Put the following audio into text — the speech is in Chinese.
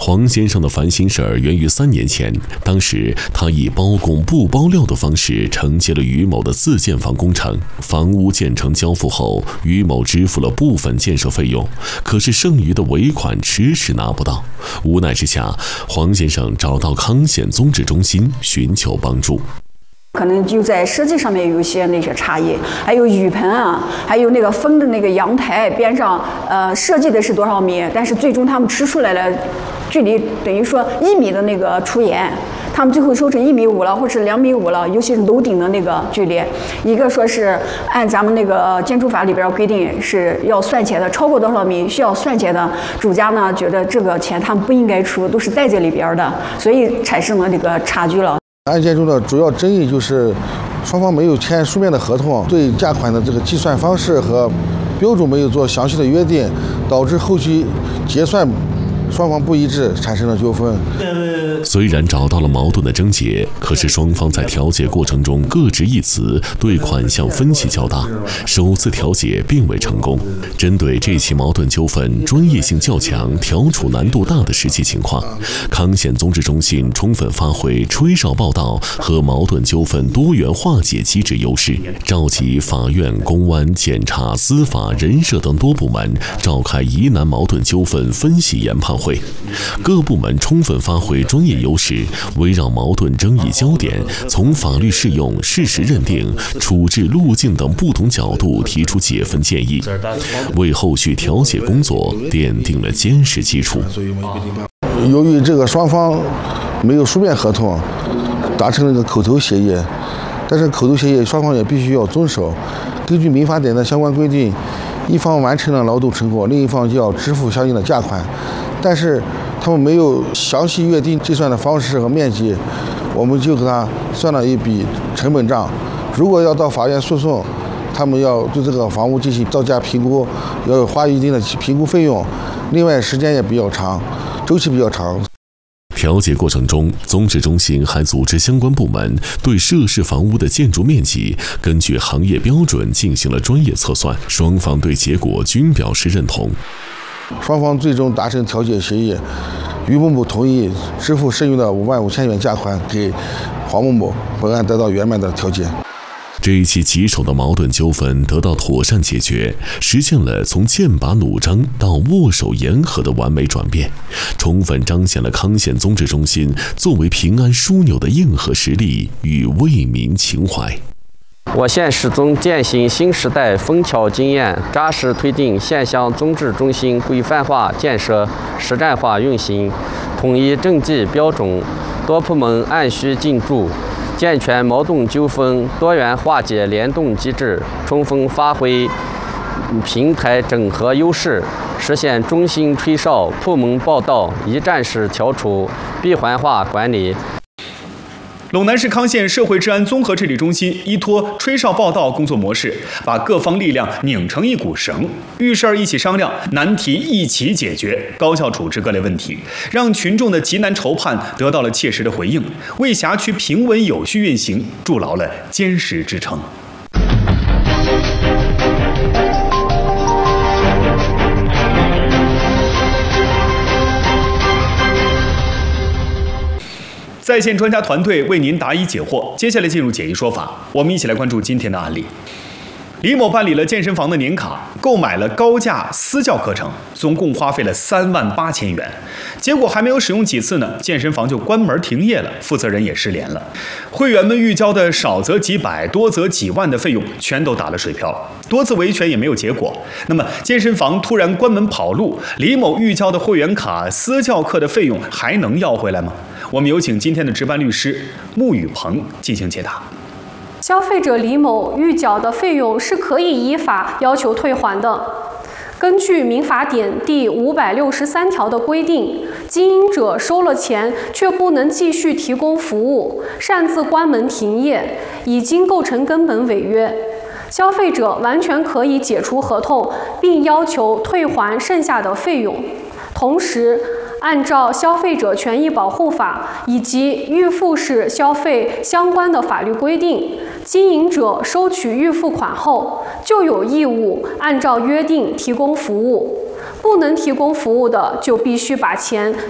黄先生的烦心事儿源于3年前，当时他以包工不包料的方式承接了于某的自建房工程。房屋建成交付后，于某支付了部分建设费用，可是剩余的尾款迟迟拿不到。无奈之下，黄先生找到康县综治中心寻求帮助。 可能就在设计上面有一些那些差异，还有雨棚啊，还有那个封的那个阳台边上，设计的是多少米，但是最终他们吃出来了距离等于说1米的那个出檐，他们最后收成1.5米了，或者是2.5米了，尤其是楼顶的那个距离，一个说是按咱们那个建筑法里边规定是要算钱的，超过多少米需要算钱的，主家呢觉得这个钱他们不应该出，都是带在里边的，所以产生了这个差距了。 案件中的主要争议就是双方没有签书面的合同，对价款的这个计算方式和标准没有做详细的约定，导致后期结算双方不一致，产生了纠纷。 虽然找到了矛盾的症结，可是双方在调解过程中各执一词，对款项分歧较大，首次调解并未成功。针对这起矛盾纠纷专业性较强、调处难度大的实际情况，康县综治中心充分发挥吹哨报道和矛盾纠纷多元化解机制优势，召集法院、公安、检察、司法、人社等多部门召开疑难矛盾纠纷分析研判会，各部门充分发挥专业优势，围绕矛盾争议焦点，从法律适用、事实认定、处置路径等不同角度提出解分建议，为后续调解工作奠定了坚实基础。 由于这个双方没有书面合同，达成了一个口头协议，但是口头协议双方也必须要遵守。根据民法典的相关规定，一方完成了劳动成果，另一方就要支付相应的价款，但是他们没有详细约定计算的方式和面积，我们就给他算了一笔成本账。如果要到法院诉讼，他们要对这个房屋进行造价评估，要花一定的评估费用，另外时间也比较长，周期比较长。 调解过程中，综治中心还组织相关部门对涉事房屋的建筑面积根据行业标准进行了专业测算，双方对结果均表示认同。 双方最终达成调解协议，于某某同意支付剩余的55000元价款给黄某某，本案得到圆满的调解。 这一起棘手的矛盾纠纷得到妥善解决，实现了从剑拔弩张到握手言和的完美转变，充分彰显了康县综治中心作为平安枢纽的硬核实力与为民情怀。 我县始终践行新时代枫桥经验，扎实推进县乡综治中心规范化建设、实战化运行，统一政绩标准，多部门按需进驻，健全矛盾纠纷多元化解联动机制，充分发挥平台整合优势，实现中心吹哨、部门报道、一站式调处、闭环化管理。 陇南市康县社会治安综合治理中心依托吹哨报道工作模式，把各方力量拧成一股绳，遇事儿一起商量，难题一起解决，高效处置各类问题，让群众的急难愁盼得到了切实的回应，为辖区平稳有序运行筑牢了坚实支撑。在线专家团队为您答疑解惑。接下来进入解疑说法，我们一起来关注今天的案例。李某办理了健身房的年卡，购买了高价私教课程，总共花费了38000元。结果还没有使用几次呢，健身房就关门停业了，负责人也失联了。会员们预交的少则几百，多则几万的费用全都打了水漂，多次维权也没有结果。那么健身房突然关门跑路，李某预交的会员卡、私教课的费用还能要回来吗？我们有请今天的值班律师穆雨鹏进行解答。 消费者李某预缴的费用是可以依法要求退还的。根据民法典第563条的规定，经营者收了钱却不能继续提供服务，擅自关门停业，已经构成根本违约。消费者完全可以解除合同，并要求退还剩下的费用。同时，按照《消费者权益保护法》以及预付式消费相关的法律规定，经营者收取预付款后，就有义务按照约定提供服务。不能提供服务的，就必须把钱